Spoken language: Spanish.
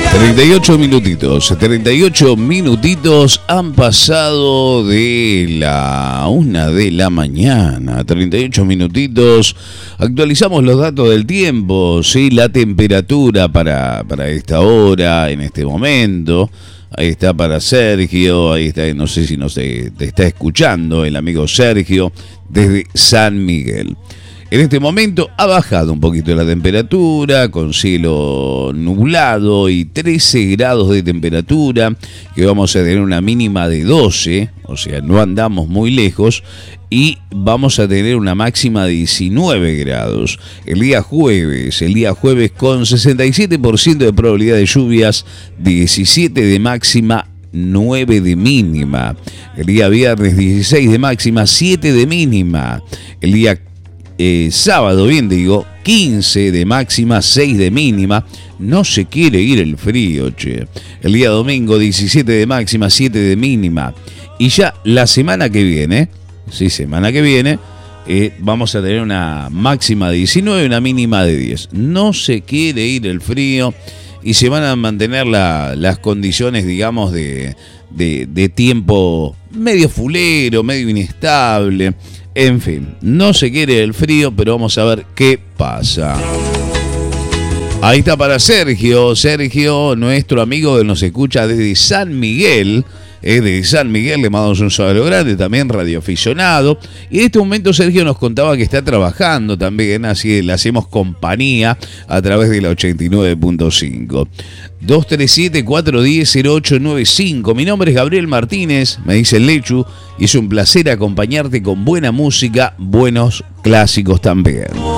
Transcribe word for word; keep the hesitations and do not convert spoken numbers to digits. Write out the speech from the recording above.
treinta y ocho minutitos, treinta y ocho minutitos han pasado de la una de la mañana, treinta y ocho minutitos, actualizamos los datos del tiempo, ¿sí? La temperatura para, para esta hora, en este momento, ahí está para Sergio, ahí está, no sé si nos te, te está escuchando el amigo Sergio desde San Miguel. En este momento ha bajado un poquito la temperatura, con cielo nublado y trece grados de temperatura, que vamos a tener una mínima de doce, o sea, no andamos muy lejos, y vamos a tener una máxima de diecinueve grados. El día jueves, el día jueves con sesenta y siete por ciento de probabilidad de lluvias, diecisiete de máxima, nueve de mínima. El día viernes, dieciséis de máxima, siete de mínima. El día Eh, sábado, bien digo, quince de máxima, seis de mínima. No se quiere ir el frío, che. El día domingo, diecisiete de máxima, siete de mínima. Y ya la semana que viene, sí, semana que viene, eh, vamos a tener una máxima de diecinueve y una mínima de diez. No se quiere ir el frío y se van a mantener la, las condiciones, digamos, de, de, de tiempo medio fulero, medio inestable. En fin, no se quiere el frío, pero vamos a ver qué pasa. Ahí está para Sergio, Sergio, nuestro amigo que nos escucha desde San Miguel. Eh, desde San Miguel le mandamos un saludo grande, también radioaficionado. Y en este momento Sergio nos contaba que está trabajando también, así que le hacemos compañía a través de la ochenta y nueve punto cinco. dos tres siete, cuatro uno cero, cero ocho nueve cinco. Mi nombre es Gabriel Martínez, me dice el Lechu, y es un placer acompañarte con buena música, buenos clásicos también.